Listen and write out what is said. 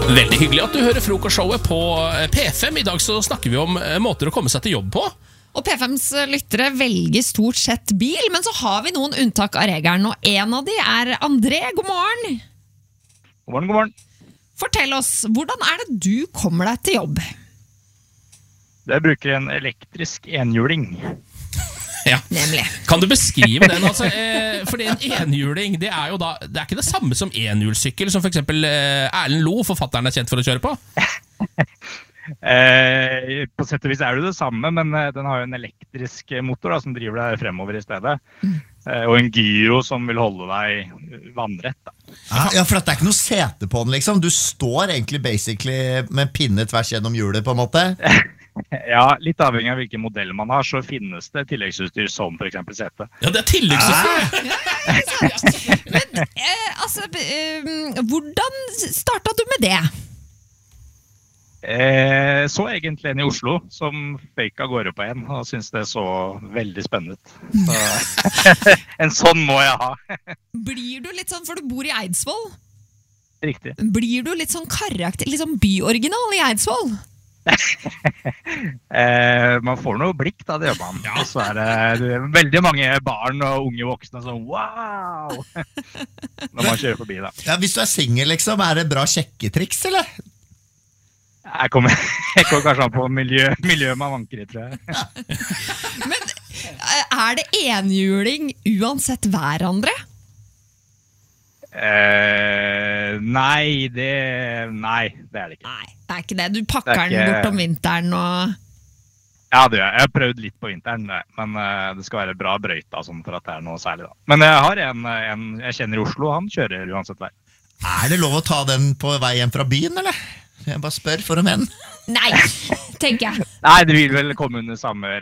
Veldig hyggelig at du hører frokostshowet på P5. I dag så snakker vi om måter å komme seg til jobb på. Og P5s lyttere velger stort sett bil, men så har vi noen unntak av regelen, og en av de er André. God morgen. God morgen, god morgen. Fortell oss, hvordan er det du kommer deg til jobb? Jeg bruker en elektrisk enhjuling. Ja. Nemlig. Kan du beskrive den? Altså, fordi en enhjuling, det er jo da, det er ikke det samme som enhjulssykkel, som for eksempel Erlend Lo, forfatteren er kjent for å kjøre på? På sett og vis er det det samme, men den har jo en elektrisk motor da, som driver deg fremover i stedet. Og en gyro som vil holde deg vannrett. Da. Ja, for det er ikke noe sete på den, liksom. Du står egentlig basically med pinne tvers gjennom hjulet, på en måte. Ja, litt avhengig av hvilken modell man har, så finnes det tilleggsutstyr som for eksempel sete. Ja, det er tilleggsutstyr! Men, hvordan startet du med det? Så egentlig en i Oslo som føyk av gårde på en, og synes det så veldig spennende ut. Så, en sånn må jeg ha. Blir du litt sånn, for du bor i Eidsvoll? Riktig. Blir du litt sånn karakter, litt sånn byoriginal i Eidsvoll? Man får noe blikk da, det gjør man. Og så er det veldig mange barn og unge voksne sånn wow når man kjører forbi da. Ja, hvis du er single liksom, er det bra sjekketriks, eller? Jeg kommer kanskje an på miljøet man vanker i, tror jeg. Men er det enhjuling uansett hverandre? Nei, det er det ikke. Nei, det er ikke det. Du pakker den bort om vinteren og... Ja, det gjør jeg. Jeg har prøvd litt på vinteren, men det skal være bra brøyta sånn for at det er noe særlig da. Men jeg har en jeg kjenner i Oslo, han kjører uansett vei. Er det lov å ta den på vei hjem fra byen, eller? Jeg bare spør for om en. Nei, tenker jeg. Nei, det vil vel komme under samme